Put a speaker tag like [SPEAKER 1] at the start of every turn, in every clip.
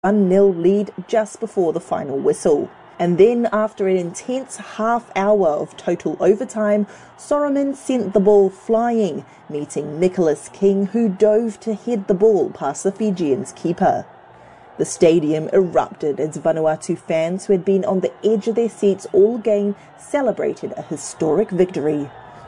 [SPEAKER 1] 1-0 lead just before the final whistle. And then, after an intense half hour of total overtime, Soroman sent the ball flying, meeting Nicholas King, who dove to head the ball past the Fijians' keeper. The stadium erupted as Vanuatu fans who had been on the edge of their seats all game celebrated a historic victory.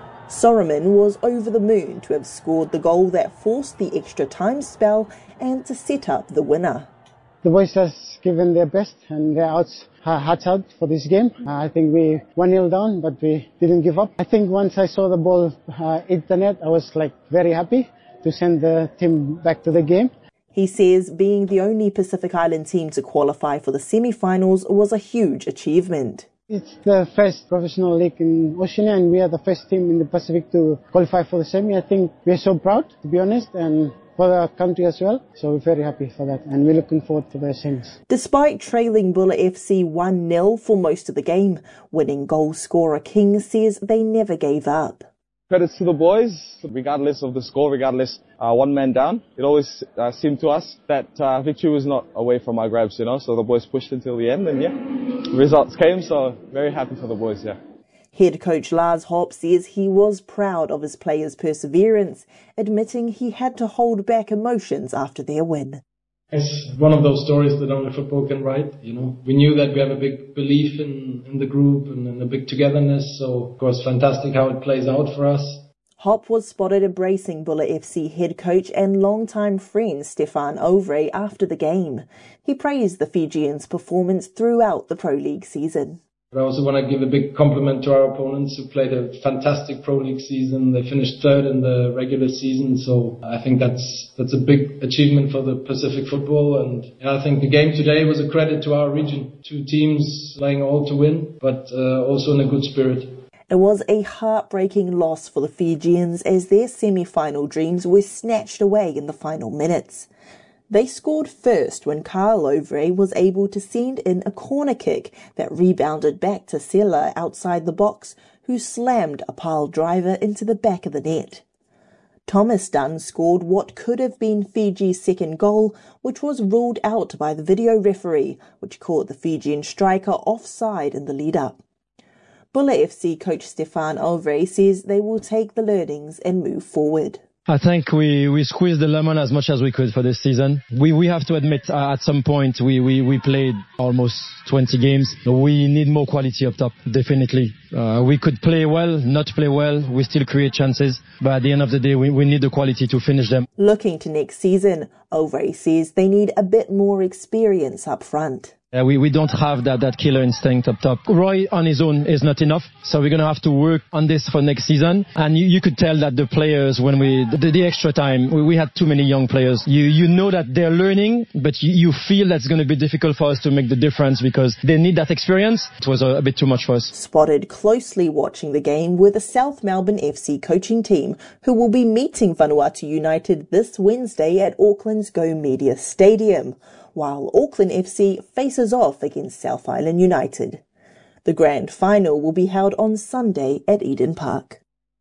[SPEAKER 1] Soroman was over the moon to have scored the goal that forced the extra time spell and to set up the winner.
[SPEAKER 2] The boys has given their best and their hearts out for this game. I think we 1-0 down, but we didn't give up. I think once I saw the ball hit the net, I was very happy to send the team back to the game.
[SPEAKER 1] He says being the only Pacific Island team to qualify for the semi-finals was a huge achievement.
[SPEAKER 2] It's the first professional league in Oceania, and we are the first team in the Pacific to qualify for the semi. I think we are so proud, to be honest, and for our country as well. So we're very happy for that, and we're looking forward to the semis.
[SPEAKER 1] Despite trailing Bula FC 1-0 for most of the game, winning goal scorer King says they never gave up.
[SPEAKER 3] Credits to the boys, regardless of the score, regardless one man down. It always seemed to us that victory was not away from our grabs, so the boys pushed until the end, and results came, so very happy for the boys,
[SPEAKER 1] Head coach Lars Hopp says he was proud of his players' perseverance, admitting he had to hold back emotions after their win.
[SPEAKER 4] It's one of those stories that only football can write. We knew that we have a big belief in the group and a big togetherness, so of course fantastic how it plays out for us.
[SPEAKER 1] Hopp was spotted embracing Bula FC head coach and longtime friend Stefan Ovre after the game. He praised the Fijians' performance throughout the Pro League season.
[SPEAKER 4] But I also want to give a big compliment to our opponents who played a fantastic Pro League season. They finished third in the regular season, so I think that's a big achievement for the Pacific football. And I think the game today was a credit to our region. Two teams playing all to win, but also in a good spirit.
[SPEAKER 1] It was a heartbreaking loss for the Fijians as their semi-final dreams were snatched away in the final minutes. They scored first when Carl Ovre was able to send in a corner kick that rebounded back to Sela outside the box, who slammed a pile driver into the back of the net. Thomas Dunn scored what could have been Fiji's second goal, which was ruled out by the video referee, which caught the Fijian striker offside in the lead-up. Bula FC coach Stefan Ovre says they will take the learnings and move forward.
[SPEAKER 5] I think we squeezed the lemon as much as we could for this season. We have to admit at some point we played almost 20 games. We need more quality up top, definitely. We could play well, not play well. We still create chances. But at the end of the day, we need the quality to finish them.
[SPEAKER 1] Looking to next season, Ovre says they need a bit more experience up front.
[SPEAKER 5] We don't have that killer instinct up top. Roy on his own is not enough, so we're going to have to work on this for next season. And you could tell that the players, when the extra time, we had too many young players. You know that they're learning, but you feel that's going to be difficult for us to make the difference because they need that experience. It was a bit too much for us.
[SPEAKER 1] Spotted closely watching the game were the South Melbourne FC coaching team, who will be meeting Vanuatu United this Wednesday at Auckland's Go Media Stadium, while Auckland FC faces off against South Island United. The grand final will be held on Sunday at Eden Park.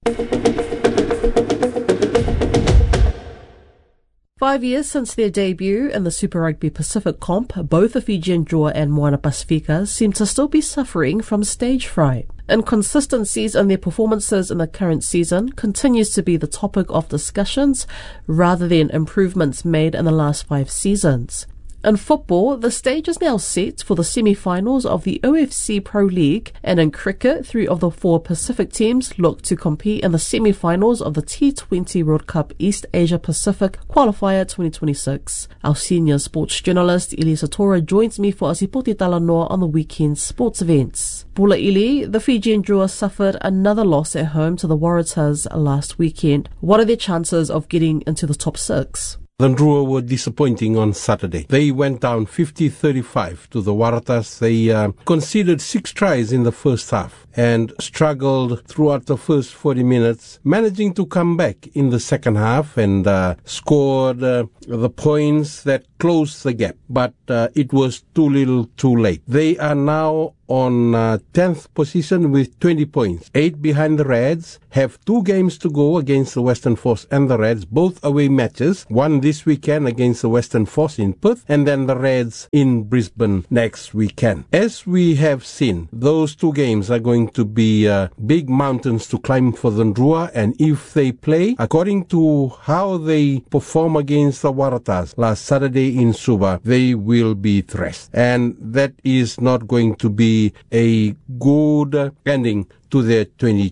[SPEAKER 6] 5 years since their debut in the Super Rugby Pacific Comp, both the Fijian Drua and Moana Pacifica seem to still be suffering from stage fright. Inconsistencies in their performances in the current season continues to be the topic of discussions rather than improvements made in the last 5 seasons. In football, the stage is now set for the semi-finals of the OFC Pro League, and in cricket, 3 of the 4 Pacific teams look to compete in the semi-finals of the T20 World Cup East Asia Pacific Qualifier 2026. Our senior sports journalist, Elisa Tora, joins me for Asipoti Talanoa on the weekend's sports events. Bula Ili, the Fijian Drua suffered another loss at home to the Waratahs last weekend. What are their chances of getting into the top 6?
[SPEAKER 7] The Drua were disappointing on Saturday. They went down 50-35 to the Waratahs. They conceded 6 tries in the first half and struggled throughout the first 40 minutes, managing to come back in the second half and scored the points that closed the gap. But it was too little too late. They are now on 10th position with 20 points, 8 behind the Reds, have 2 games to go against the Western Force and the Reds, both away matches, one this this weekend against the Western Force in Perth, and then the Reds in Brisbane next weekend. As we have seen, those two games are going to be big mountains to climb for the Drua, and if they play according to how they perform against the Waratahs last Saturday in Suva, they will be thrashed, and that is not going to be a good ending to their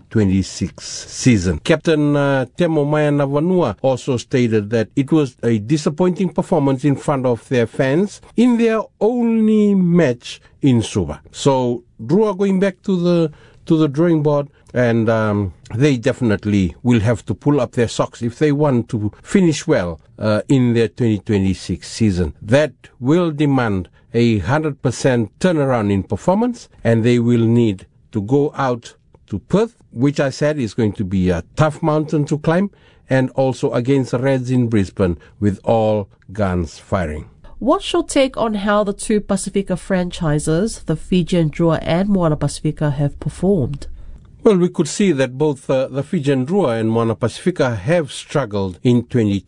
[SPEAKER 7] 2026 season. Captain Temo Maia also stated that it was a disappointing performance in front of their fans in their only match in Suva. So Drua going back to the drawing board, and they definitely will have to pull up their socks if they want to finish well in their 2026 season. That will demand a 100% turnaround in performance, and they will need to go out to Perth, which I said is going to be a tough mountain to climb, and also against the Reds in Brisbane with all guns firing.
[SPEAKER 6] What's your take on how the two Pacifica franchises, the Fijian Drua and Moana Pacifica, have performed?
[SPEAKER 7] Well, we could see that both the Fijian Drua and Moana Pacifica have struggled in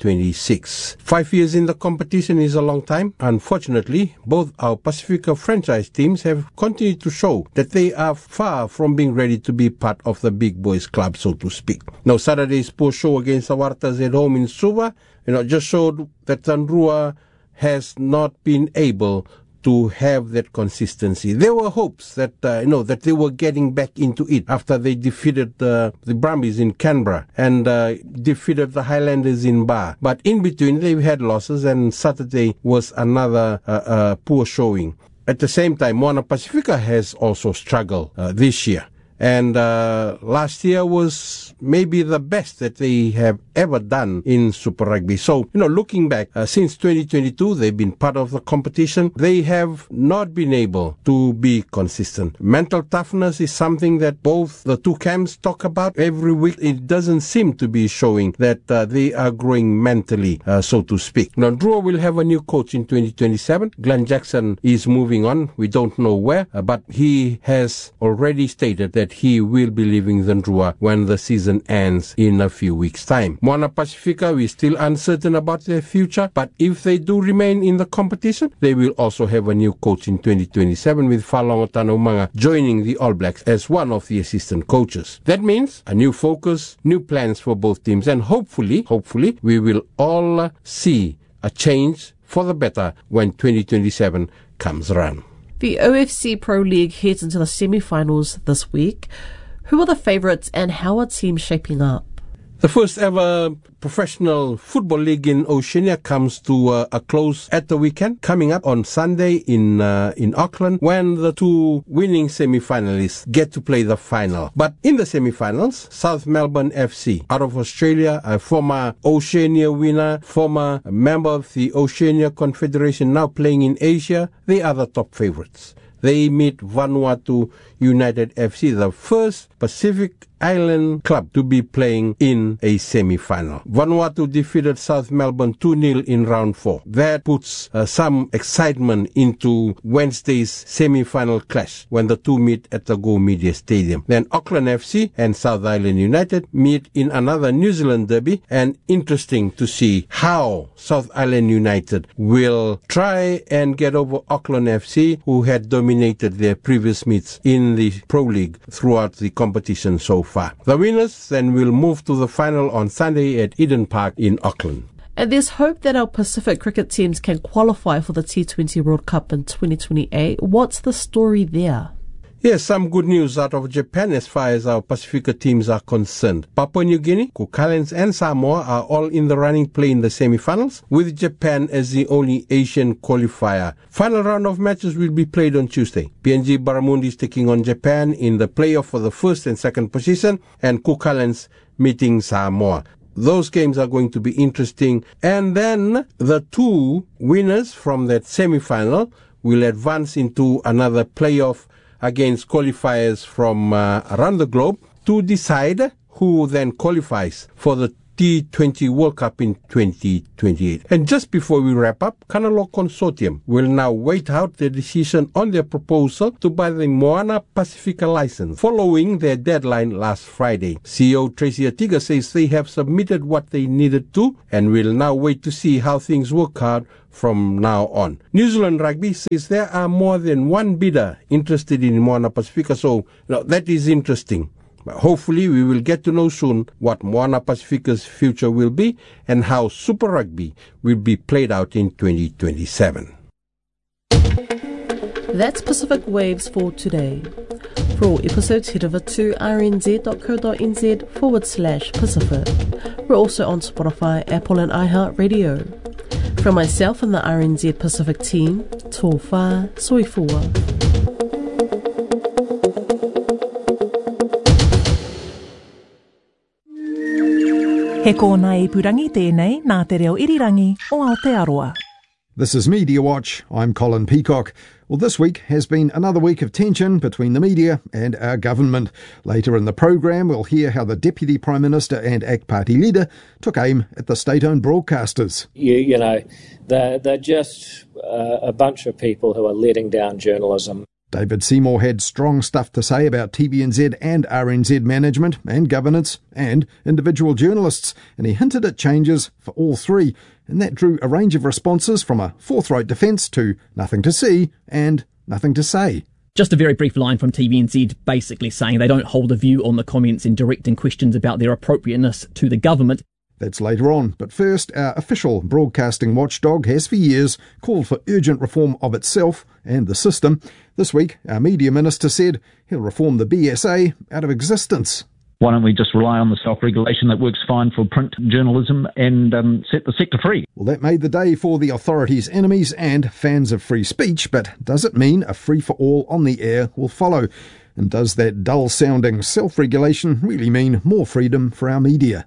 [SPEAKER 7] 2026. 5 years in the competition is a long time. Unfortunately, both our Pacifica franchise teams have continued to show that they are far from being ready to be part of the big boys club, so to speak. Now, Saturday's poor show against the Waratahs at home in Suva, just showed that Drua has not been able to have that consistency. There were hopes that that they were getting back into it after they defeated the Brumbies in Canberra and defeated the Highlanders in Ba. But in between, they've had losses, and Saturday was another poor showing. At the same time, Moana Pacifica has also struggled this year. And last year was maybe the best that they have ever done in Super Rugby. So, looking back, since 2022, they've been part of the competition. They have not been able to be consistent. Mental toughness is something that both the two camps talk about every week. It doesn't seem to be showing that they are growing mentally, so to speak. Now, Drua will have a new coach in 2027. Glenn Jackson is moving on. We don't know where, but he has already stated that he will be leaving the Drua when the season ends in a few weeks' time. Moana Pacifica, we're still uncertain about their future, but if they do remain in the competition, they will also have a new coach in 2027 with Falongo Tanaumanga joining the All Blacks as one of the assistant coaches. That means a new focus, new plans for both teams, and hopefully, we will all see a change for the better when 2027 comes around.
[SPEAKER 6] The OFC Pro League heads into the semi-finals this week. Who are the favourites and how are teams shaping up?
[SPEAKER 7] The first ever professional football league in Oceania comes to a close at the weekend, coming up on Sunday in Auckland, when the two winning semi-finalists get to play the final. But in the semi-finals, South Melbourne FC out of Australia, a former Oceania winner, former member of the Oceania Confederation, now playing in Asia, they are the top favourites. They meet Vanuatu United FC, the first Pacific Island club to be playing in a semi-final. Vanuatu defeated South Melbourne 2-0 in round 4. That puts some excitement into Wednesday's semi-final clash when the two meet at the Go Media Stadium. Then Auckland FC and South Island United meet in another New Zealand derby, and interesting to see how South Island United will try and get over Auckland FC, who had dominated their previous meets in the Pro League throughout the competition so far. The winners then will move to the final on Sunday at Eden Park in Auckland.
[SPEAKER 6] And there's hope that our Pacific cricket teams can qualify for the T20 World Cup in 2028. What's the story there?
[SPEAKER 7] Yes, some good news out of Japan as far as our Pacifica teams are concerned. Papua New Guinea, Cook Islands and Samoa are all in the running play in the semi-finals, with Japan as the only Asian qualifier. Final round of matches will be played on Tuesday. PNG Barramundi is taking on Japan in the playoff for the first and second position, and Cook Islands meeting Samoa. Those games are going to be interesting. And then the two winners from that semi-final will advance into another playoff against qualifiers from around the globe to decide who then qualifies for the T20 World Cup in 2028. And just before we wrap up, Kanaloa Consortium will now wait out their decision on their proposal to buy the Moana Pacifica license following their deadline last Friday. CEO Tracy Atiga says they have submitted what they needed to and will now wait to see how things work out from now on. New Zealand Rugby says there are more than one bidder interested in Moana Pacifica, so that is interesting. But hopefully we will get to know soon what Moana Pacifica's future will be and how Super Rugby will be played out in 2027.
[SPEAKER 6] That's Pacific Waves for today. For all episodes, head over to rnz.co.nz/Pacific. We're also on Spotify, Apple and iHeartRadio. From myself and the RNZ Pacific team, tō whā, soifua.
[SPEAKER 8] He kōna ipurangi tēnei nā te reo irirangi o Aotearoa.
[SPEAKER 9] This is Media Watch. I'm Colin Peacock. Well, this week has been another week of tension between the media and our government. Later in the program, we'll hear how the Deputy Prime Minister and ACT Party leader took aim at the state-owned broadcasters.
[SPEAKER 10] You know, they're just a bunch of people who are letting down journalism.
[SPEAKER 9] David Seymour had strong stuff to say about TVNZ and RNZ management and governance and individual journalists, and he hinted at changes for all three, and that drew a range of responses from a forthright defence to nothing to see and nothing to say.
[SPEAKER 11] Just a very brief line from TVNZ basically saying they don't hold a view on the comments in directing questions about their appropriateness to the government.
[SPEAKER 9] That's later on, but first, our official broadcasting watchdog has for years called for urgent reform of itself and the system. This week, our media minister said he'll reform the BSA out of existence.
[SPEAKER 12] Why don't we just rely on the self-regulation that works fine for print journalism and set the sector free?
[SPEAKER 9] Well, that made the day for the authority's enemies and fans of free speech, but does it mean a free-for-all on the air will follow? And does that dull-sounding self-regulation really mean more freedom for our media?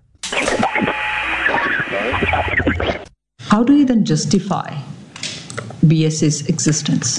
[SPEAKER 13] How do you then justify BSA's existence?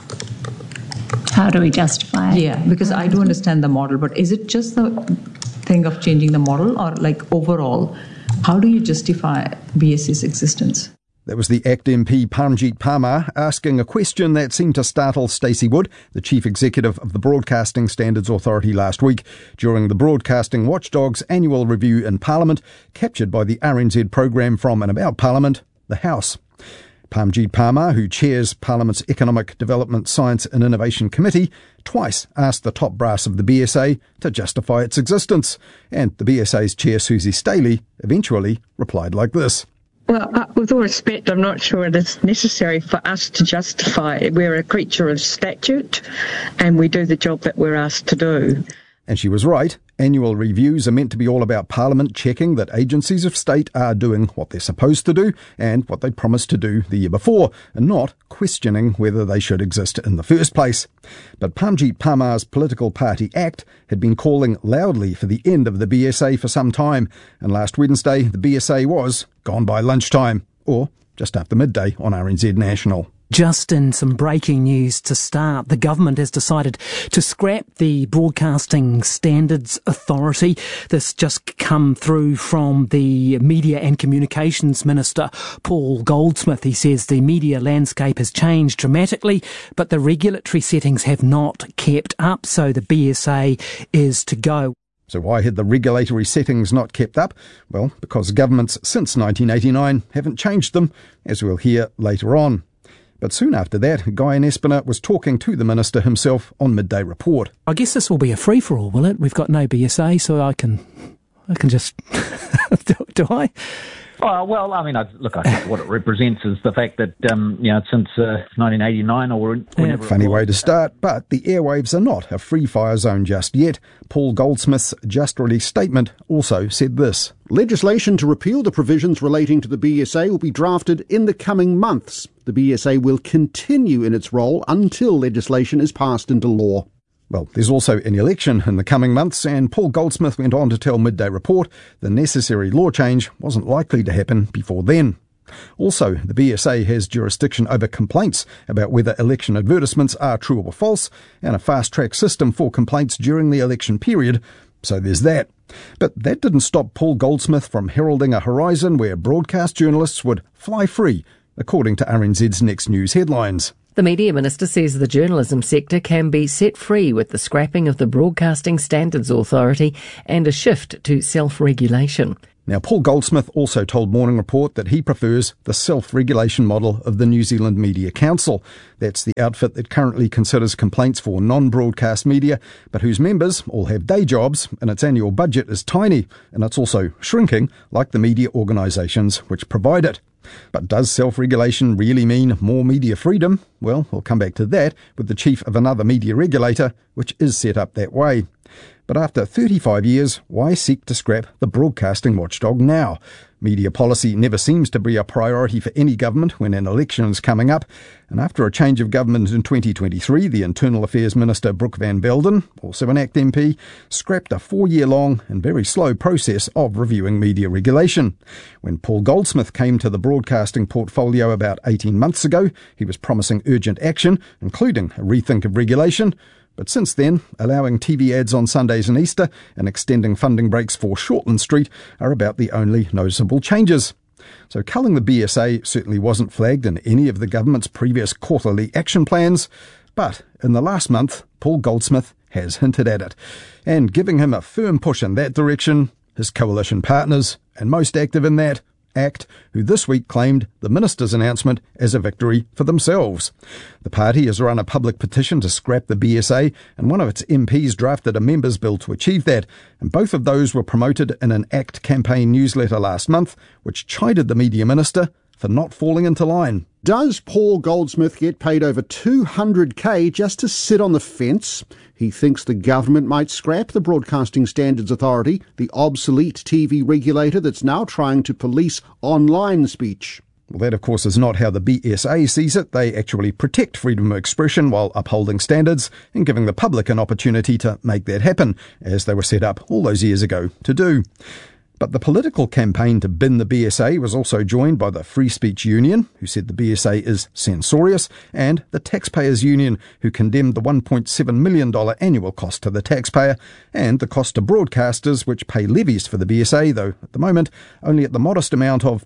[SPEAKER 14] How do we justify it?
[SPEAKER 13] Yeah, because I do understand the model, but is it just the thing of changing the model, or like overall, how do you justify BSA's existence?
[SPEAKER 9] That was the ACT MP Parmjit Parmar asking a question that seemed to startle Stacey Wood, the Chief Executive of the Broadcasting Standards Authority, last week during the Broadcasting Watchdog's annual review in Parliament, captured by the RNZ programme From and About Parliament, the House. Parmjit Parmar, who chairs Parliament's Economic Development, Science and Innovation Committee, twice asked the top brass of the BSA to justify its existence, and the BSA's chair, Susie Staley, eventually replied like this.
[SPEAKER 15] Well, with all respect, I'm not sure it is necessary for us to justify. We're a creature of statute and we do the job that we're asked to do.
[SPEAKER 9] And she was right. Annual reviews are meant to be all about Parliament checking that agencies of state are doing what they're supposed to do and what they promised to do the year before, and not questioning whether they should exist in the first place. But Parmjit Parmar's political party ACT had been calling loudly for the end of the BSA for some time, and last Wednesday the BSA was gone by lunchtime, or just after midday on RNZ National.
[SPEAKER 8] Just in some breaking news to start, the government has decided to scrap the Broadcasting Standards Authority. This just come through from the Media and Communications Minister, Paul Goldsmith. He says the media landscape has changed dramatically, but the regulatory settings have not kept up, so the BSA is to go.
[SPEAKER 9] So why had the regulatory settings not kept up? Well, because governments since 1989 haven't changed them, as we'll hear later on. But soon after that, Guy Espiner was talking to the Minister himself on Midday Report.
[SPEAKER 8] I guess this will be a free-for-all, will it? We've got no BSA, so I can just... do I?
[SPEAKER 12] Well, I mean, I think what it represents is the fact that, since 1989 or whenever...
[SPEAKER 9] Funny way to start, but the airwaves are not a free-fire zone just yet. Paul Goldsmith's just-released statement also said this.
[SPEAKER 16] Legislation to repeal the provisions relating to the BSA will be drafted in the coming months. The BSA will continue in its role until legislation is passed into law.
[SPEAKER 9] Well, there's also an election in the coming months, and Paul Goldsmith went on to tell Midday Report the necessary law change wasn't likely to happen before then. Also, the BSA has jurisdiction over complaints about whether election advertisements are true or false, and a fast-track system for complaints during the election period. So there's that. But that didn't stop Paul Goldsmith from heralding a horizon where broadcast journalists would fly free, according to RNZ's Next News headlines.
[SPEAKER 17] The Media Minister says the journalism sector can be set free with the scrapping of the Broadcasting Standards Authority and a shift to self-regulation.
[SPEAKER 9] Now, Paul Goldsmith also told Morning Report that he prefers the self-regulation model of the New Zealand Media Council. That's the outfit that currently considers complaints for non-broadcast media, but whose members all have day jobs, and its annual budget is tiny, and it's also shrinking, like the media organisations which provide it. But does self-regulation really mean more media freedom? Well, we'll come back to that with the chief of another media regulator, which is set up that way. But after 35 years, why seek to scrap the broadcasting watchdog now? Media policy never seems to be a priority for any government when an election is coming up. And after a change of government in 2023, the Internal Affairs Minister Brooke Van Velden, also an ACT MP, scrapped a 4-year-long and very slow process of reviewing media regulation. When Paul Goldsmith came to the broadcasting portfolio about 18 months ago, he was promising urgent action, including a rethink of regulation. But since then, allowing TV ads on Sundays and Easter and extending funding breaks for Shortland Street are about the only noticeable changes. So culling the BSA certainly wasn't flagged in any of the government's previous quarterly action plans, but in the last month, Paul Goldsmith has hinted at it. And giving him a firm push in that direction, his coalition partners, and most active in that, ACT, who this week claimed the minister's announcement as a victory for themselves. The party has run a public petition to scrap the BSA, and one of its MPs drafted a members' bill to achieve that, and both of those were promoted in an ACT campaign newsletter last month, which chided the media minister for not falling into line.
[SPEAKER 16] Does Paul Goldsmith get paid over $200,000 just to sit on the fence? He thinks the government might scrap the Broadcasting Standards Authority, the obsolete TV regulator that's now trying to police online speech.
[SPEAKER 9] Well, that, of course, is not how the BSA sees it. They actually protect freedom of expression while upholding standards and giving the public an opportunity to make that happen, as they were set up all those years ago to do. But the political campaign to bin the BSA was also joined by the Free Speech Union, who said the BSA is censorious, and the Taxpayers Union, who condemned the $1.7 million annual cost to the taxpayer and the cost to broadcasters which pay levies for the BSA, though at the moment only at the modest amount of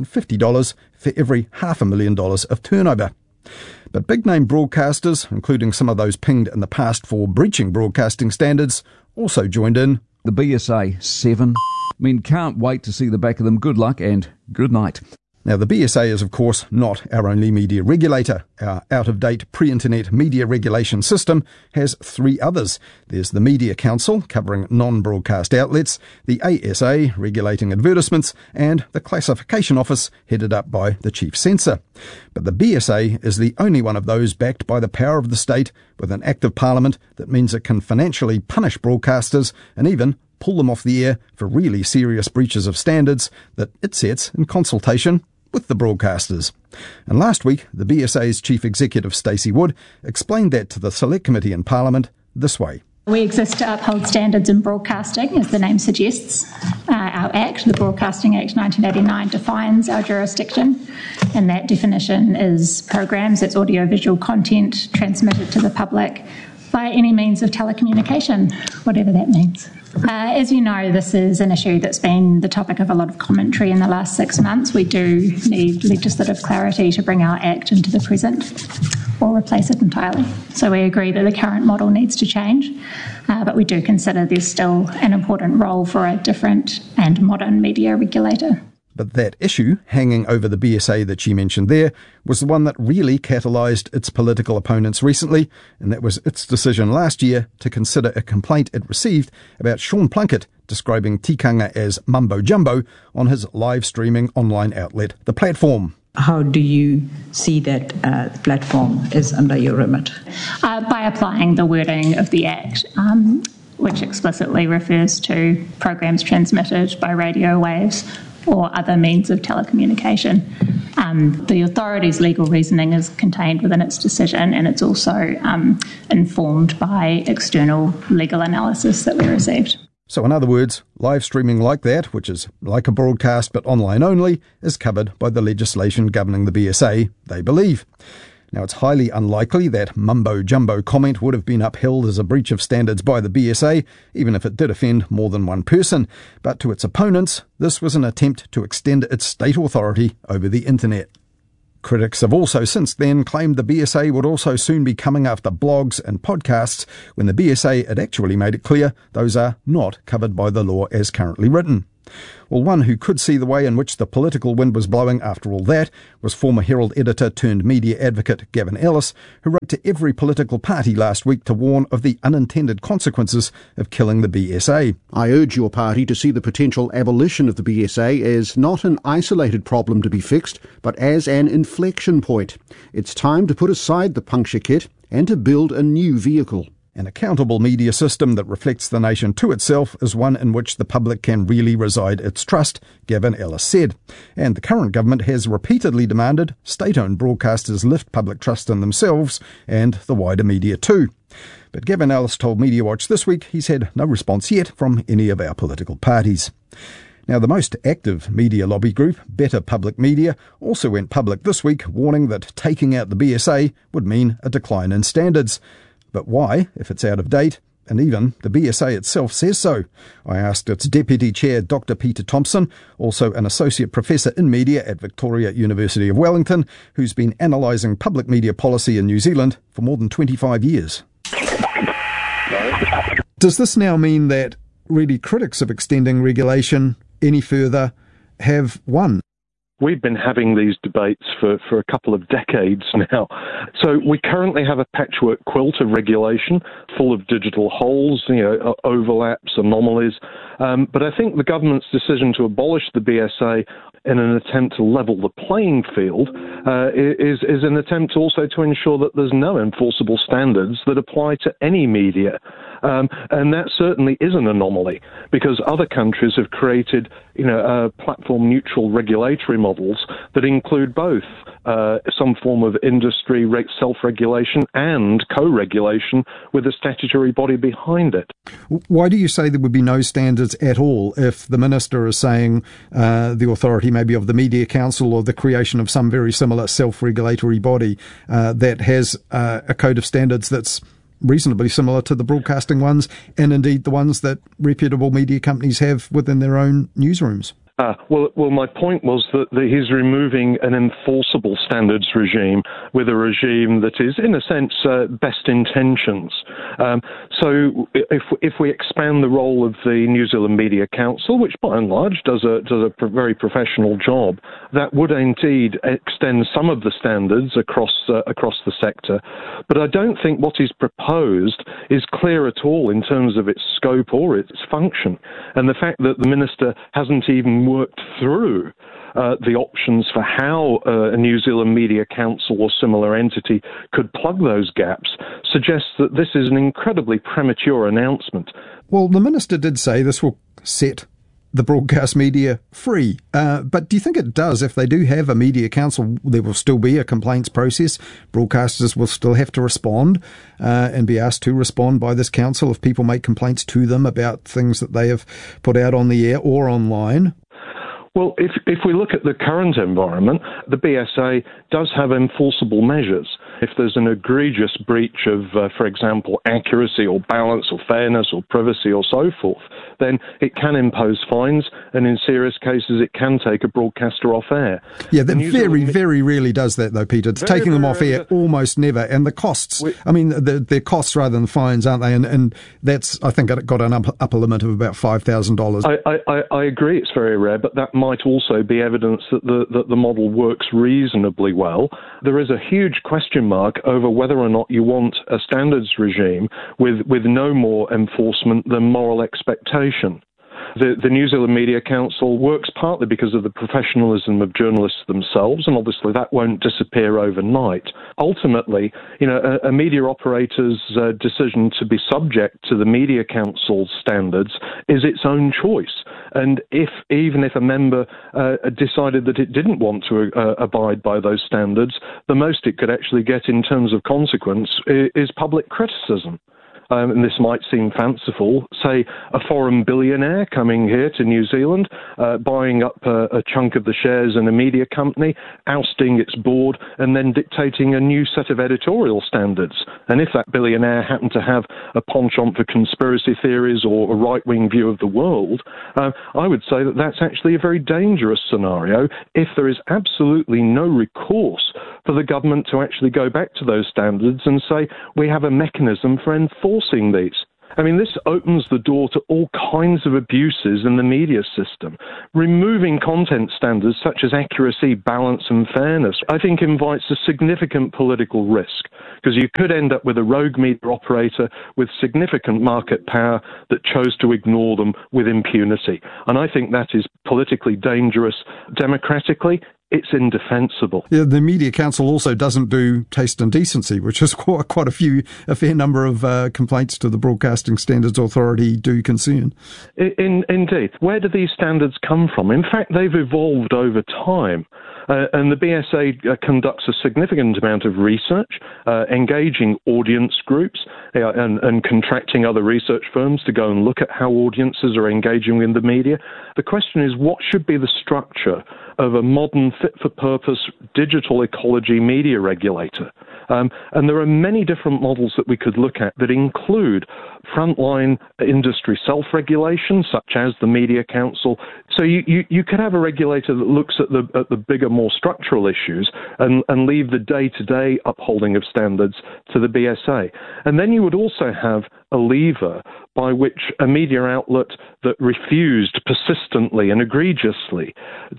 [SPEAKER 9] $250 for every $500,000 of turnover. But big-name broadcasters, including some of those pinged in the past for breaching broadcasting standards, also joined in.
[SPEAKER 18] The BSA, 7. I mean, can't wait to see the back of them. Good luck and good night.
[SPEAKER 9] Now, the BSA is, of course, not our only media regulator. Our out-of-date pre-internet media regulation system has 3 others. There's the Media Council, covering non-broadcast outlets, the ASA, regulating advertisements, and the Classification Office, headed up by the Chief Censor. But the BSA is the only one of those backed by the power of the state, with an act of Parliament that means it can financially punish broadcasters and even pull them off the air for really serious breaches of standards that it sets in consultation with the broadcasters. And last week, the BSA's Chief Executive Stacey Wood explained that to the Select Committee in Parliament this way.
[SPEAKER 14] We exist to uphold standards in broadcasting, as the name suggests. Our Act, the Broadcasting Act 1989, defines our jurisdiction, and that definition is programs, that's audiovisual content transmitted to the public by any means of telecommunication, whatever that means. As you know, this is an issue that's been the topic of a lot of commentary in the last 6 months. We do need legislative clarity to bring our Act into the present or replace it entirely. So we agree that the current model needs to change, but we do consider there's still an important role for a different and modern media regulator.
[SPEAKER 9] But that issue hanging over the BSA that she mentioned there was the one that really catalysed its political opponents recently, and that was its decision last year to consider a complaint it received about Sean Plunkett describing tikanga as mumbo-jumbo on his live streaming online outlet, The Platform.
[SPEAKER 13] How do you see that the platform is under your remit?
[SPEAKER 14] By applying the wording of the Act, which explicitly refers to programs transmitted by radio waves or other means of telecommunication. The authority's legal reasoning is contained within its decision, and it's also informed by external legal analysis that we received.
[SPEAKER 9] So in other words, live streaming like that, which is like a broadcast but online only, is covered by the legislation governing the BSA, they believe. Now, it's highly unlikely that mumbo-jumbo comment would have been upheld as a breach of standards by the BSA, even if it did offend more than one person. But to its opponents, this was an attempt to extend its state authority over the internet. Critics have also since then claimed the BSA would also soon be coming after blogs and podcasts, when the BSA had actually made it clear those are not covered by the law as currently written. Well, one who could see the way in which the political wind was blowing after all that was former Herald editor turned media advocate Gavin Ellis, who wrote to every political party last week to warn of the unintended consequences of killing the BSA.
[SPEAKER 16] I urge your party to see the potential abolition of the BSA as not an isolated problem to be fixed, but as an inflection point. It's time to put aside the puncture kit and to build a new vehicle. An accountable media system that reflects the nation to itself is one in which the public can really reside its trust, Gavin Ellis said. And the current government has repeatedly demanded state-owned broadcasters lift public trust in themselves and the wider media too. But Gavin Ellis told Media Watch this week he's had no response yet from any of our political parties. Now, the most active media lobby group, Better Public Media, also went public this week, warning that taking out the BSA would mean a decline in standards. But why, if it's out of date? And even the BSA itself says so. I asked its Deputy Chair, Dr. Peter Thompson, also an Associate Professor in Media at Victoria University of Wellington, who's been analysing public media policy in New Zealand for more than 25 years. Does this now mean that really critics of extending regulation any further have won?
[SPEAKER 19] We've been having these debates for a couple of decades now. So we currently have a patchwork quilt of regulation full of digital holes, overlaps, anomalies. But I think the government's decision to abolish the BSA in an attempt to level the playing field is an attempt also to ensure that there's no enforceable standards that apply to any media. And that certainly is an anomaly, because other countries have created, platform-neutral regulatory models that include both some form of industry self-regulation and co-regulation with a statutory body behind it.
[SPEAKER 9] Why do you say there would be no standards at all if the Minister is saying the authority maybe of the Media Council or the creation of some very similar self-regulatory body that has a code of standards that's reasonably similar to the broadcasting ones, and indeed the ones that reputable media companies have within their own newsrooms?
[SPEAKER 19] Well, my point was that he's removing an enforceable standards regime with a regime that is, in a sense, best intentions. So if we expand the role of the New Zealand Media Council, which by and large does a very professional job, that would indeed extend some of the standards across the sector. But I don't think what is proposed is clear at all in terms of its scope or its function. And the fact that the Minister hasn't even worked through the options for how a New Zealand Media Council or similar entity could plug those gaps suggests that this is an incredibly premature announcement.
[SPEAKER 9] Well, the Minister did say this will set the broadcast media free. But do you think it does? If they do have a media council, there will still be a complaints process. Broadcasters will still have to respond and be asked to respond by this council if people make complaints to them about things that they have put out on the air or online.
[SPEAKER 19] Well, if we look at the current environment, the BSA does have enforceable measures. If there's an egregious breach of, for example, accuracy or balance or fairness or privacy or so forth, then it can impose fines, and in serious cases it can take a broadcaster off air.
[SPEAKER 9] Yeah, that very rarely does that though, Peter. It's taking them off air almost never. And the costs, they're costs rather than fines, aren't they? And that's, I think, got an upper limit of about $5,000.
[SPEAKER 19] I agree it's very rare, but that might also be evidence that the model works reasonably well. There is a huge question mark over whether or not you want a standards regime with no more enforcement than moral expectation. The New Zealand Media Council works partly because of the professionalism of journalists themselves, and obviously that won't disappear overnight. Ultimately, a media operator's decision to be subject to the Media Council's standards is its own choice. And even if a member decided that it didn't want to abide by those standards, the most it could actually get in terms of consequence is public criticism. and this might seem fanciful, say a foreign billionaire coming here to New Zealand, buying up a chunk of the shares in a media company, ousting its board, and then dictating a new set of editorial standards. And if that billionaire happened to have a penchant for conspiracy theories or a right-wing view of the world, I would say that that's actually a very dangerous scenario if there is absolutely no recourse for the government to actually go back to those standards and say, we have a mechanism for enforcing these. I mean, this opens the door to all kinds of abuses in the media system. Removing content standards such as accuracy, balance and fairness, I think invites a significant political risk, because you could end up with a rogue media operator with significant market power that chose to ignore them with impunity. And I think that is politically dangerous. Democratically, it's indefensible.
[SPEAKER 9] Yeah, the Media Council also doesn't do taste and decency, which is quite a fair number of complaints to the Broadcasting Standards Authority do concern.
[SPEAKER 19] Indeed. Where do these standards come from? In fact, they've evolved over time. And the BSA conducts a significant amount of research, engaging audience groups and contracting other research firms to go and look at how audiences are engaging in the media. The question is, what should be the structure of a modern, fit-for-purpose digital ecology media regulator? And there are many different models that we could look at that include frontline industry self-regulation, such as the Media Council. So you could have a regulator that looks at the bigger, more structural issues and leave the day-to-day upholding of standards to the BSA. And then you would also have a lever by which a media outlet that refused persistently and egregiously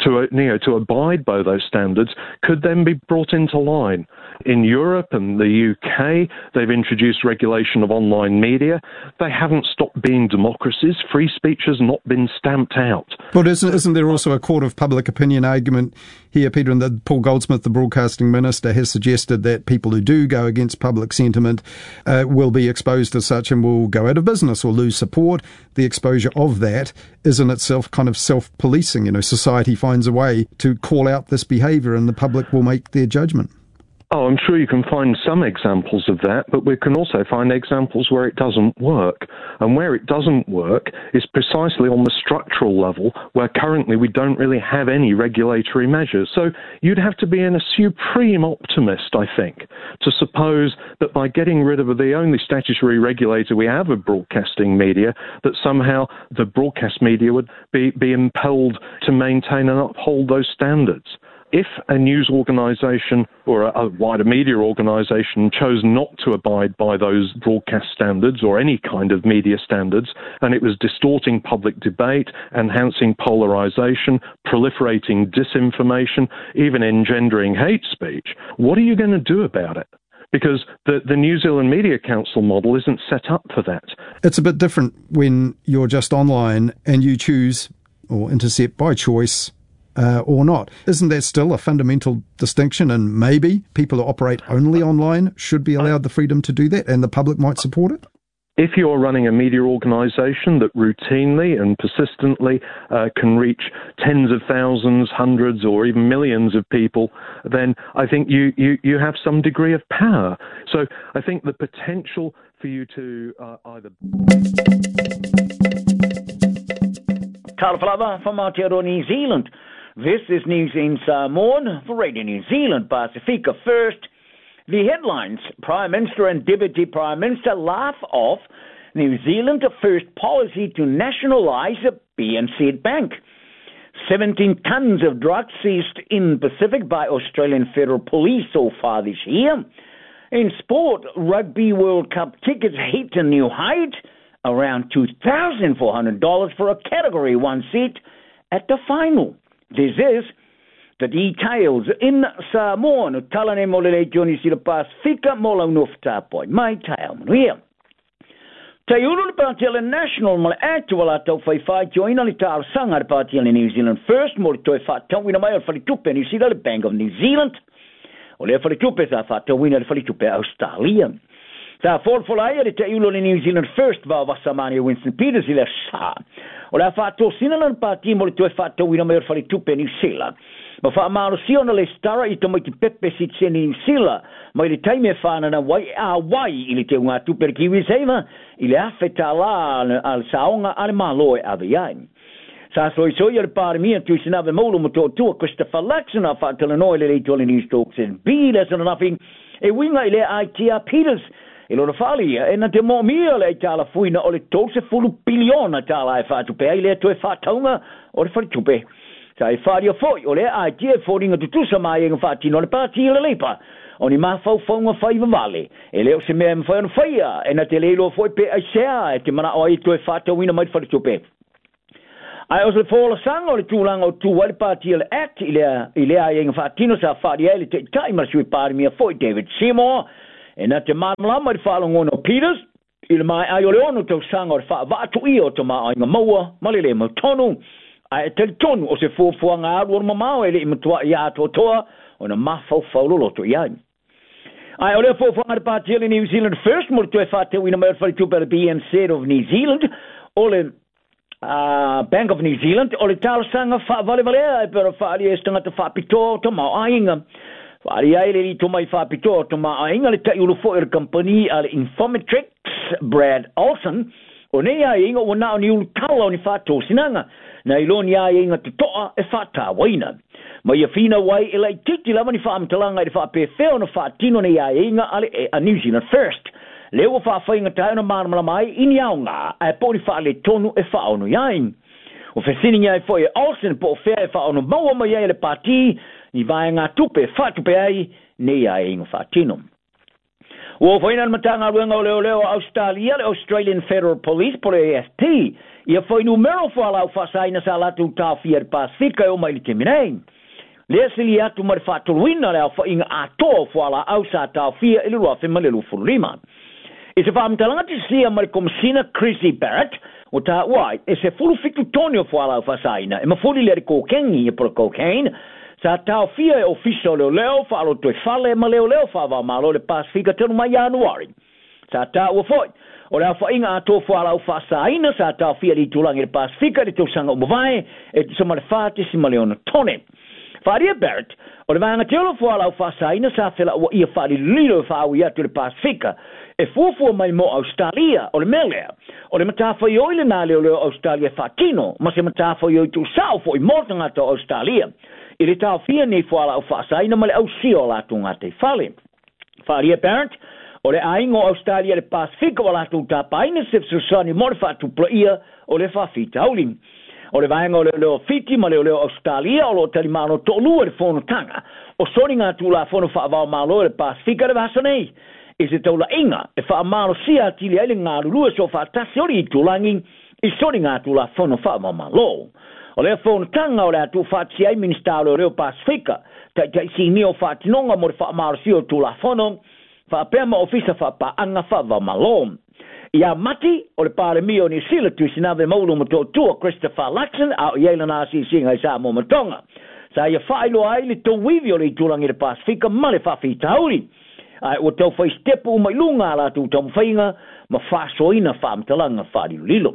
[SPEAKER 19] to abide by those standards could then be brought into line. In Europe and the UK, they've introduced regulation of online media. They haven't stopped being democracies. Free speech has not been stamped out.
[SPEAKER 9] But isn't there also a court of public opinion argument here, Peter, and that Paul Goldsmith, the broadcasting minister, has suggested that people who do go against public sentiment will be exposed as such and will go out of business or lose support. The exposure of that is in itself kind of self-policing. You know, society finds a way to call out this behaviour and the public will make their judgment.
[SPEAKER 19] Oh, I'm sure you can find some examples of that, but we can also find examples where it doesn't work. And where it doesn't work is precisely on the structural level, where currently we don't really have any regulatory measures. So you'd have to be a supreme optimist, I think, to suppose that by getting rid of the only statutory regulator we have of broadcasting media, that somehow the broadcast media would be impelled to maintain and uphold those standards. If a news organisation or a wider media organisation chose not to abide by those broadcast standards or any kind of media standards, and it was distorting public debate, enhancing polarisation, proliferating disinformation, even engendering hate speech, what are you going to do about it? Because the New Zealand Media Council model isn't set up for that.
[SPEAKER 9] It's a bit different when you're just online and you choose or intercept by choice or not. Isn't there still a fundamental distinction? And maybe people who operate only online should be allowed the freedom to do that and the public might support it?
[SPEAKER 19] If you're running a media organisation that routinely and persistently can reach tens of thousands, hundreds or even millions of people, then I think you have some degree of power. So I think the potential for you to either...
[SPEAKER 20] Carl Flava from Aotearoa, New Zealand. This is News in Samoan for Radio New Zealand, Pacifica First. The headlines: Prime Minister and Deputy Prime Minister laugh off New Zealand's first policy to nationalise a BNZ Bank. 17 tonnes of drugs seized in Pacific by Australian Federal Police so far this year. In sport, Rugby World Cup tickets hit a new height, around $2,400 for a Category 1 seat at the final. This is the details in Samoan. Talane molele Johnny Sila Pacifica mola nufta poi. My tail here. Te ulu le national mo actual ato fai fai join ali tar sanga party in New Zealand first mo to fa tawina mai fa tupe New Zealand Bank of New Zealand. Ole fa tupe sa fa tawina fa tupe Australia. Sa for ai te ulu le New Zealand first va Vasamani Winston Peters ila sa. O la fatto sinalan parti mo to fatto wina mer fare tupe New Zealand. Ma wha maaro siona le stara I tamai ki pepe si tseni sila. Mai le taime whana na wai I le te unga tupere kiwi seima. I le afe ta la al saonga ale maloe ave yain. Sa soi le pare mia tu sinave molo mo tua Christopher Laxon a whaatala noi le tole news talks and be less than nothing. E winga I le ITR Peters. E lona whalia, e na te mo mia le tala fuina o le tose fulu biliona tala e whaatupe, e le toe whaataunga o le whaatupe. Sa e wharia foi, o le IT e whoringa tutusa mai e ngawhaatino le pāti le leipa. O ni mawhau whaunga whaiva vale, e leo se mea mwhai ana whaia, e na te leilo foi pe ai sea, e te mana o ai toe whaatauina mai whaatupe. Ai o se whola sanga o le tūlanga o tūwa le pāti le act, i le ai e ngawhaatino sa wharia e le te taimara sui pāri mia foi David Seymour, e na te māmalama i whaalongono Peters, I le mai ai o le ono tau sanga o le whaavatu I o te maa inga maua, malele mau tonu, ai e tele tonu o se fuafuanga aru o mamao e le imatua I ato toa, o na mawhau whauloloto I ai. Ai o le fuafuanga le pātia le New Zealand First, mo le tue whāteu ina mai whalitu pera BNZ of New Zealand, o le Bank of New Zealand, o le tālasanga whaavalevalea, e pera whaali e stangata whaapito o te maa inga. Whaari ai le to mai whapito to ma ainga le tai ulu fo ir company al Infometrics Brad Olsen o nei ai inga o na ni ulu tala o ni whato sinanga na iloni ai inga te toa e whata waina mai a fina wai e lai titi lama ni whaamtalanga i whape feo na whatino nei ai inga ale a New Zealand First leo o whawhainga tai na maramala mai ini aunga e pori whaale tonu e whaonu yain o whesininga e fo e Olsen po fea e whaonu maua mai ai le pati ni vai ngā tupe, whatupe ai, nei ai ingo whatino. O whaina matanga ruenga o leo Australia, le Australian Federal Police, po le AFP, ia whai numero whalau whasaina sa latu tāwhia re Pasifika o mai li te minei. Lea sili atu mare whaturuina leo whainga atoa whala au sa tāwhia ili ruafe malelu furulima. E se whaamtalanga te sia mare komisina Chrissy Barrett, o tā wai, e se fulu fitu toni o whalau whasaina, e mafuri le kokengi e pora cocaine, sa tau fia e ofisa leo whaalo toi whale ma leo whawa malo le Pasifika tenu mai Januari. Sa tau ua foi, o leo whainga ato whalau whasaina sa tau fia li tulangi le Pasifika le tausanga umawai e tu samare whate si ma leona tone. Wharia Barrett, o le vanga teolo whalau whasaina sa whela ua ia whali lilo whaui atu le Pasifika e fuafua mai mo Australia o le melea. O le matawhai oile nā leo Australia whatino, ma se matawhai oi tu sao fo I motanga to Australia. I le tau fia nei whaala au whaasaina ma le au sio lātu ngā te whale. Wharia Barrett, o le aingo Australia le Pasifika wa lātu tāpaina se susani mo le whaatu plaia o le whawhita auling. O le vaenga o leo fiti ma leo Australia o lo talimano tolua le whono tanga. O soni ngā tū la whono whaavao malo le Pasifika le vasa nei. I se taula inga e whaamalo sia tili aile ngā rurua so whaatasi ori I tūlangi I soni ngā tū la whono whaavao malo. O lea whona tanga o lea tū whaati ai minister o leo Pasifika, tai si ni o whaatinonga mo le whaamarasi o tū la whono, whaapea ma ofisa whaapaanga whaava malom. Ia mati o le pare mi o ni sila tu sinave maulu mo tō tua Christopher Luxon a o iela nasi singa I sa mo matonga. Sa ia whailo ai le tō wivi o le tūrangi le Pasifika ma le whawhi tauri. Ai o tau whai stepu o mai lunga la tū tamu whainga ma whaasoina whaamtalanga whaari lilo.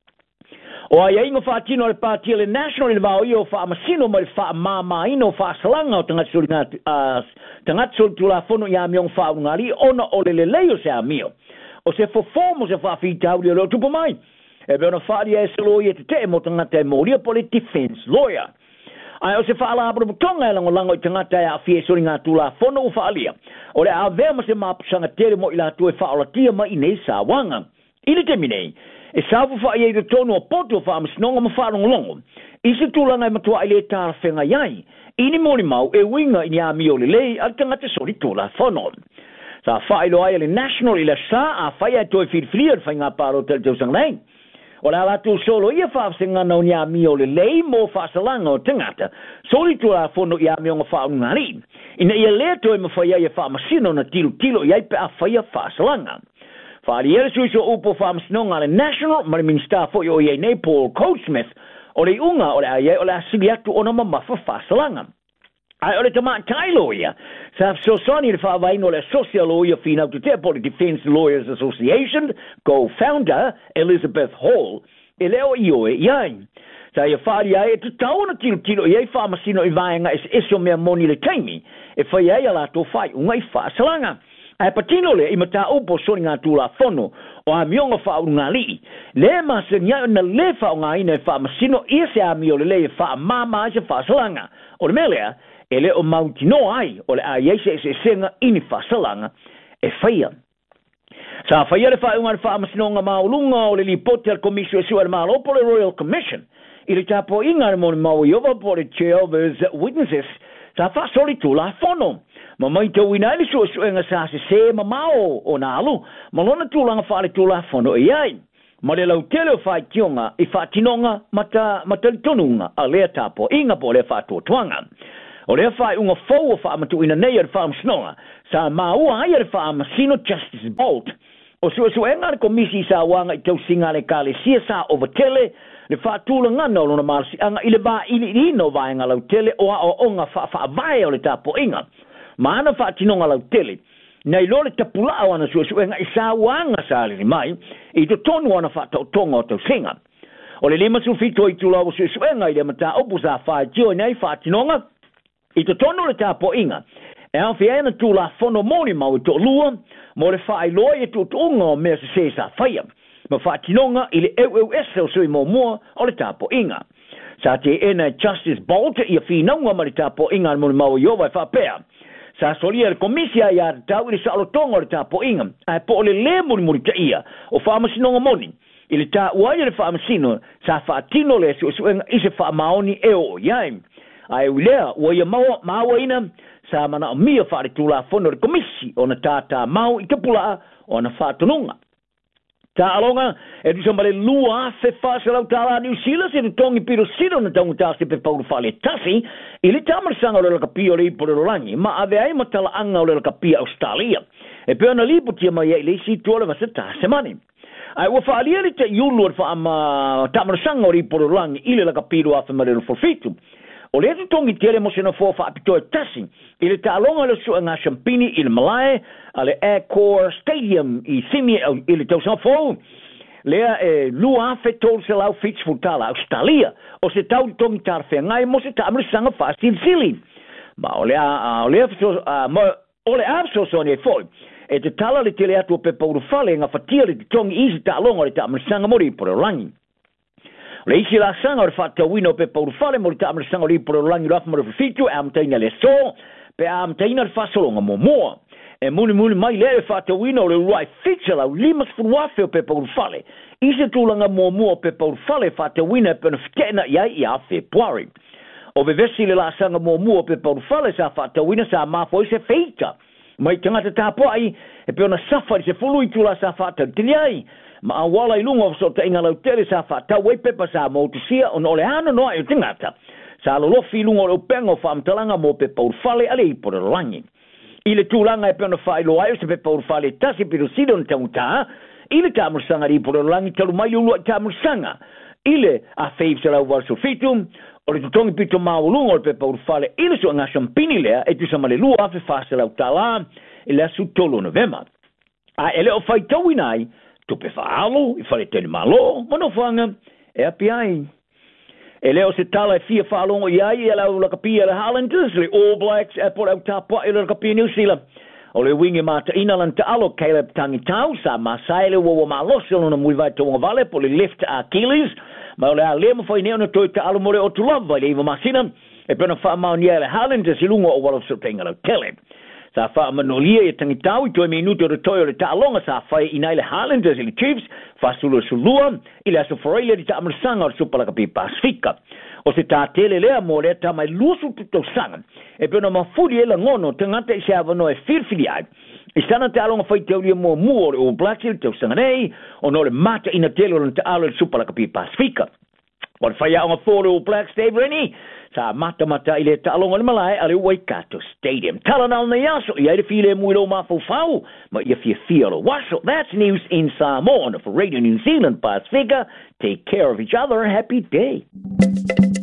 [SPEAKER 20] O ai ingo whaatino le pātia le national le vau I o whaamasino ma le whaamāmaino whaasalanga o tangatsuri tula whono I a miong whaungari ona o le leo se a mio. O se fofomo se whaafitauri o leo tupu mai. E beona whaari e se loia te te mo tangata e moria po le defense lawyer. Ai o se whaalabro butonga e lango I tangata e a fiesori ngā tula whono o whaalia. O le a vema se mapusanga tere mo I la tue whaolatia ma I nei sa wanga. Ine te minei. E safu wha i e tonu o poto wha amasnonga ma whaarongolongo. I se tūlanga I matua I le tāra whenga iai. Ini mori mau e winga I ni a mio le lei al tangata sori tūla whono. Sa whailo ai le national I le sa a whai ai toi whirwhiria whai ngā paro tel tausang nei. O la latu solo ia whaafsenga nau ni a mio le lei mo whaasalanga o tangata. Sori tūla whono I a mio ngā whaarongari. Ina ia lea toi ma whai ai e whaamasino na tilo I ai pe a whai a whaasalanga. Whaari ere suiso upo whaamsinonga le national ma le minister fo I o iei nei Paul Goldsmith o le unga o le aie o le asili atu ona mamafa whaasalanga. Ai o le tamatai lawyer sa sosani le whaavaino le social lawyer whina tu te po le Defence Lawyers Association co-founder Elizabeth Hall e leo I oe iai. Sa ia whaari ai, e tau na tiro, iei wha masino I vaenga o mea moni le taimi, e whai ai ala tō whai, unga I wha salanga. Ai patino le, I mata upo sori ngā tūla whono, o a mionga wha uru ngā lii. Le masa nia na le wha o ngā ina e wha masino, ia se a mio le e wha mama se wha salanga. O le melea, e le o mautino ai, o le a iei se senga ini wha salanga, e whaia. Sa whaia le wha unga le wha masino ngā maulunga, o le li pote al komisio e sua le malopo le Royal Commission. I le tapo inga le moni mau I ova po le chair of witnesses, sa wha sori tūla whono. Ma mai tau ina ili suenga sa se mamao o nā alu, ma lona tūlanga whaare tūla whono I ai. Ma le lau tele o whae kionga I wha tinonga mata li tonunga a lea tapo inga po le wha tuatuanga. O lea whae unga fau o wha matu ina nei ar wha msnonga, sa maua ai ar wha masino Justice Bolt. O suenga le komisi sa wanga I tau singa le kale sia sa over tele, le wha tūlanga no lona marsi anga I le wha ili no vaenga lau tele o a o onga wha vae o le tapo inga. Ma ana wha tinonga lau tele, nei lo le tapulao ana suenga I sa wanga sa le mai, I to tonu ana wha tau tonga o tau singa. O le lima sulfito I tūlao suenga I le mata opu sa wha tio nei wha tinonga, I to tonu le tapo inga. E an fia ena tūla whono moni mau I to lua, mo le wha loa I to unga o mea se sa whaia. Ma wha tinonga I le ese o sui mo mua o le tapo inga. Sa te ena Justice Bolt I a whinaunga ma le tapo inga al moni mau I ova I wha pēa. Sa solia le komisia ia tau I le saolotonga o le tapo inga. Ai po le moni ta ia o wha masinonga moni. I le ta uaia le wha masino sa wha tino le suenga I se wha maoni e o iai. Ai ulea uaia maua ina sa mana o mia wha le tūla whono le komisi o na tata mau I kapula o na wha tonunga. Ta alonga, e tu sambale lua se fase lau tala New Zealand se tongi piro sido na taungu tasi pe pauru fale tasi, ili tamarsanga o le lakapi o le ipo le rolangi, ma ave ai matala anga o le lakapi Australia. E peo na lipo tia mai le si tuole vasa tase mani. Ai ua whaalia li te iulu ar wha tamarsanga o le ipo le rolangi, ili lakapi rua whamarero forfitu. O le tu tongi tere mo sena fo wha apitoe tasi, ili ta alonga le sua ngā Champini ili Malaya, a le Accor Stadium I Simi ili tau sa fo. Lea e lua fe tol se lau fits futala Australia, o se tau tongi tarwhea ngai mo se tamarsanga wha sili. Ma o le afso so ne foi, e te tala le tele atu pe pauru fale ngā whatia le te tongi isi ta alonga le tamarsanga mori I pore rangi. Le isi la sanga o le whatawino pe pauru fale mo le tamarsanga mori I pore rangi rafa mo le fitu e amtaina le so, pe amtaina le whasolonga mo moa. E muni mai le whatawino le ruai fitsa lau limas furuafe o pe pauru fale. Ise tūlanga mo mua pe pauru fale whatawina e pena fitena iai I a Februari. O vevesi le la sanga mo mua pe pauru fale sa whatawina sa mafo I se feita. Mai tangata tāpo ai e pena safari se fulu I tūla sa whatawini ai. Ma awala I lunga o so ta inga lau tere sa whatawe pepa sa mautusia o ole ano noa I tingata. Sa lolofi lunga o penga o whaamtalanga mo pe paurfale ale I pore rangi. I le tūlanga e pena whaelo ai o se pe paurfale tasi piru sido na taunta, I le tāmursanga I pore rangi talu mai ulu a tāmursanga. I le a feiv se lau warso fitum, o le tutongi pito maulunga o pe paurfale I le so ngā Champini lea e tu samale lua afe whase lau tala I le asu tolo November. A ele o whai tauinai, tupe whaalo, I whare tene malo, mano whanga, e api ai. E leo se tala e fia whaalongo I ai, e lau lakapia le Highlanders, le All Blacks, e por au tāpua e le lakapia New Zealand. O le wingi mata inalan te alo Caleb Tangitau, sa masaile wawa malosel na mui vai tonga vale, po le left Achilles, ma o le a lema whai neo na toi te alo more o tulava, le iwa masina, e pena whaamau ni le Highlanders, I lunga o wala so tenga lau Caleb. Sa wha manolia e tangitau I toi minuto re toi o le taalonga sa whai I nai le Highlanders I le Chiefs, whasula sulua, I le aso whareile di taamarasanga o le Supalakapi Pasifika. O se tātele lea mo lea tamai lusu tuto sanga, e pena mafuri e la ngono tangata I se avano e firfiri ai. I sana te alonga whai teuria mo mua o le All Blacks I le tau sanga nei, o no le mata ina tele o le taalo le Supalakapi Pasifika. O le whai aonga fōre All Blacks, Dave Rennie, sa mata I le ta'alonga le malai a le Waikato Stadium. Talanal na yaso, I aere file muilo mafau, ma ia fia lo waso. That's news in Samoan for Radio New Zealand Pacifica. Take care of each other. Happy day.